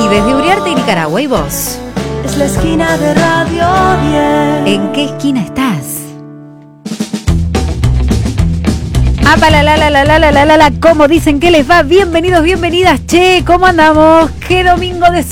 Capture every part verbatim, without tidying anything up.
Y desde Uriarte, Nicaragua, ¿y vos? Es la esquina de Radio diez. ¿En qué esquina estás? ¡Apa, la, la, la, la, la, la, la, la, la! ¿Cómo dicen que les va? Bienvenidos, bienvenidas. Che, ¿cómo andamos? ¡Qué domingo de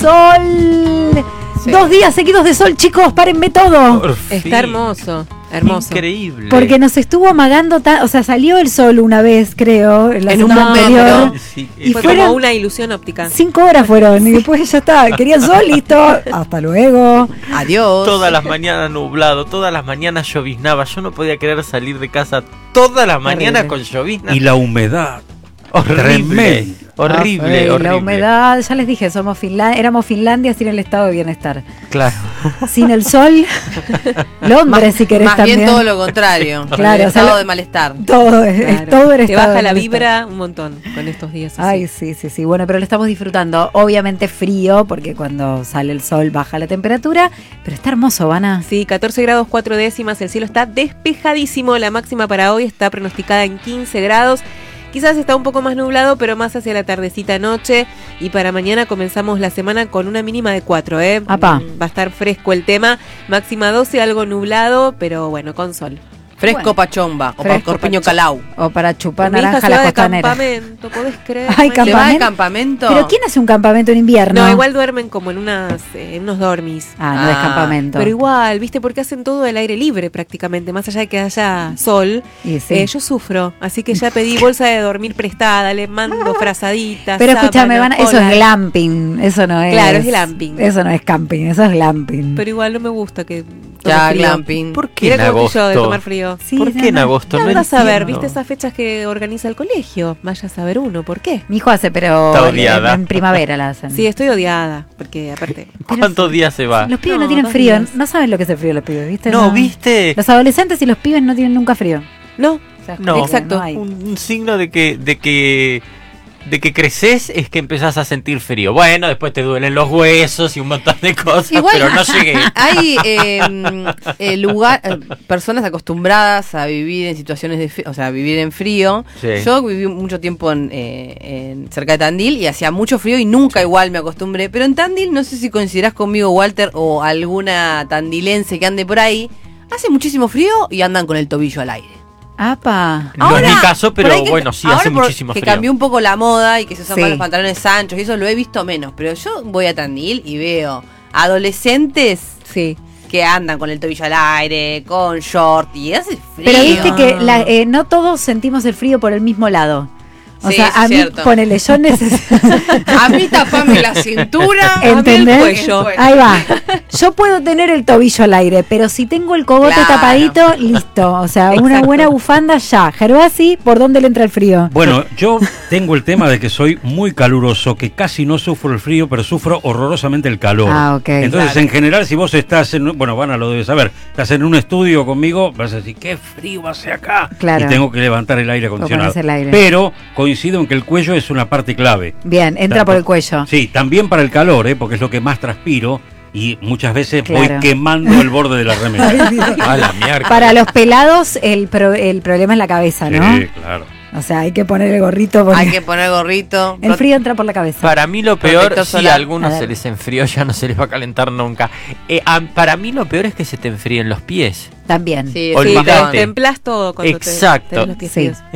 sol! Sí. Dos días seguidos de sol, chicos, párenme todo. Está hermoso, hermoso. Increíble. Porque nos estuvo amagando, ta- o sea, salió el sol una vez, creo, en la En un semana momento. anterior. Sí, Y Fue fueron como una ilusión óptica. Cinco horas fueron, y después ya está. Querían sol, listo. Hasta luego. Adiós. todas las mañanas nublado, todas las mañanas lloviznaba. Yo no podía querer salir de casa todas las mañanas con llovizna. Y la humedad. Horrible. Tremendo. Horrible, Ah, horrible. La humedad, ya les dije, somos Finlandia, éramos Finlandia sin el estado de bienestar. Claro. Sin el sol, Londres, Más- si querés Más también. bien todo lo contrario. Claro, el o sea, estado lo- de malestar. Todo, es, es todo el Te estado baja de la bienestar. vibra un montón con estos días así. Ay, sí, sí, sí. Bueno, pero lo estamos disfrutando. Obviamente frío, porque cuando sale el sol baja la temperatura. Pero está hermoso, Vana. Sí, catorce grados cuatro décimas, el cielo está despejadísimo, la máxima para hoy está pronosticada en quince grados. Quizás está un poco más nublado, pero más hacia la tardecita noche. Y para mañana comenzamos la semana con una mínima de cuatro, ¿eh? Apá. Va a estar fresco el tema. Máxima doce, algo nublado, pero bueno, con sol. Fresco Bueno. pachomba o Fresco corpiño pacho- calau. O para chupar Mi hija naranja se la va de costanera. campamento, ¿podés creer? Ay, Mañana? ¿Se va de ¿Campamento? campamento? ¿Pero quién hace un campamento en invierno? No, igual duermen como en unas, eh, en unos dormis. Ah, no es Ah, campamento. Pero igual, ¿viste? Porque hacen todo al aire libre prácticamente, más allá de que haya sol. Y sí. Eh, yo sufro, así que ya pedí bolsa de dormir prestada, le mando frazaditas. Pero escúchame, sábanas, Vana, eso es polar. glamping, eso no es. Claro, es glamping. Eso no es camping, eso es glamping. Pero igual no me gusta que tome Ya, frío. glamping. ¿Por qué Mira en cómo estoy yo de agosto? tomar frío. Sí, ¿Por qué en no, no. agosto? ¿Qué No andas a ver? entiendo. ¿Viste esas fechas que organiza el colegio? Vaya a saber uno, ¿por qué? Mi hijo hace, pero Está en, odiada. en primavera la hacen. Sí, estoy odiada, porque aparte... ¿Cuántos días se va? Los pibes No, no, tienen dos frío, días. no saben lo que es el frío los pibes, ¿viste? No, ¿viste? Los adolescentes y los pibes no tienen nunca frío. No, O sea, No. como que Exacto. no hay. Un, un signo de que, de que de que creces es que empezás a sentir frío. Bueno, después te duelen los huesos y un montón de cosas, Igual- pero no llegué. Hay eh, eh, lugar, eh, personas acostumbradas a vivir en situaciones de frío, o sea, vivir en frío. Sí. Yo viví mucho tiempo en, eh, en cerca de Tandil y hacía mucho frío y nunca igual me acostumbré. Pero en Tandil, no sé si coincidirás conmigo, Walter, o alguna tandilense que ande por ahí, hace muchísimo frío y andan con el tobillo al aire. Apa. No es mi caso, pero por ahí que- bueno, sí, ahora hace por- muchísimo que frío. cambió un poco la moda y que se usan Sí. más los pantalones anchos y eso lo he visto menos. Pero yo voy a Tandil y veo adolescentes sí. que andan con el tobillo al aire, con short y hace frío. Pero viste que la- eh, no todos sentimos el frío por el mismo lado. O Sí, sea, eso a es mí, cierto. ponele, yo necesito... A mí tapame la cintura, a mí el ¿Entendés? cuello. Ahí va. Yo puedo tener el tobillo al aire, pero si tengo el cogote Claro. tapadito, listo. O sea, una Exacto. buena bufanda ya. Gervasi, ¿por dónde le entra el frío? Bueno, yo tengo el tema de que soy muy caluroso, que casi no sufro el frío, pero sufro horrorosamente el calor. Ah, ok. Entonces, Claro. en general, si vos estás en, bueno, Vana lo debe saber, estás en un estudio conmigo, vas a decir, qué frío hace acá. Claro. Y tengo que levantar el aire acondicionado. ponerse el aire. Pero coincido en que el cuello es una parte clave. Bien, entra Tanto- por el cuello. Sí, también para el calor, ¿eh? Porque es lo que más transpiro y muchas veces Claro. voy quemando el borde de la remera. Ay, Dios. A la mierda. Para los pelados, el, pro- el problema es la cabeza, ¿no? Sí, claro. O sea, hay que poner el gorrito. Porque Hay que poner gorrito. el frío entra por la cabeza. Para mí lo peor, Protector si solar. a algunos A ver. se les enfrió, ya no se les va a calentar nunca. Eh, a- para mí lo peor es que se te enfríen los pies. También. Sí, Olvídate. sí, Te templás todo cuando te- Exacto. tenés los pies Sí. fríos.